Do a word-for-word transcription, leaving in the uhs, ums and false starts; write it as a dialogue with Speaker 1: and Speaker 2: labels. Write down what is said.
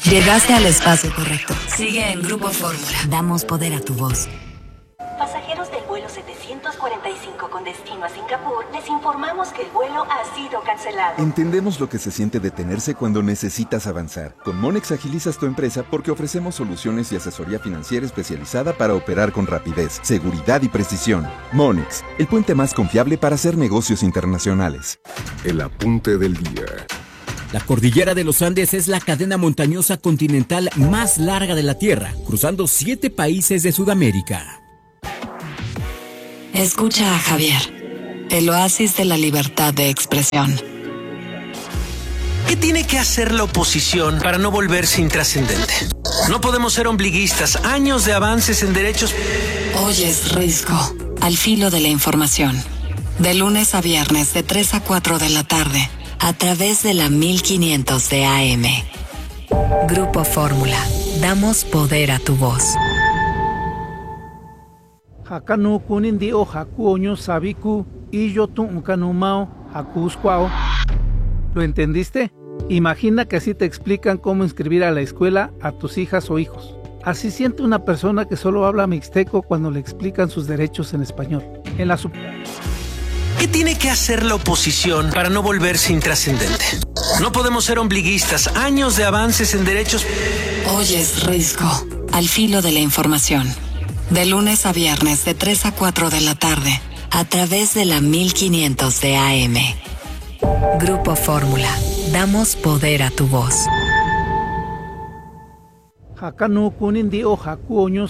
Speaker 1: Llegaste al espacio correcto. Sigue en Grupo Fórmula. Damos poder a tu voz.
Speaker 2: Pasajeros del vuelo setecientos cuarenta y cinco con destino a Singapur, les informamos que el vuelo ha sido cancelado.
Speaker 3: Entendemos lo que se siente detenerse cuando necesitas avanzar. Con Monex agilizas tu empresa porque ofrecemos soluciones y asesoría financiera especializada para operar con rapidez, seguridad y precisión. Monex, el puente más confiable para hacer negocios internacionales.
Speaker 4: El apunte del día.
Speaker 5: La cordillera de los Andes es la cadena montañosa continental más larga de la Tierra, cruzando siete países de Sudamérica.
Speaker 1: Escucha a Javier, el oasis de la libertad de expresión.
Speaker 6: ¿Qué tiene que hacer la oposición para no volverse intrascendente? No podemos ser ombliguistas. Años de avances en derechos.
Speaker 1: Oyes Risco, al filo de la información. De lunes a viernes de tres a cuatro de la tarde, a través de la mil quinientos de A M. Grupo Fórmula. Damos poder a tu voz.
Speaker 7: Hakanu kunin o haku oño sabiku y yo tu unkanumao hakusquao. ¿Lo entendiste? Imagina que así te explican cómo inscribir a la escuela a tus hijas o hijos. Así siente una persona que solo habla mixteco cuando le explican sus derechos en español. En la sub...
Speaker 6: ¿Qué tiene que hacer la oposición para no volverse intrascendente? No podemos ser ombliguistas. Años de avances en derechos.
Speaker 1: Oyes Risco, al filo de la información. De lunes a viernes de tres a cuatro de la tarde, a través de la mil quinientos de A M. Grupo Fórmula. Damos poder a tu voz.
Speaker 7: Hakanu kunin o haku oño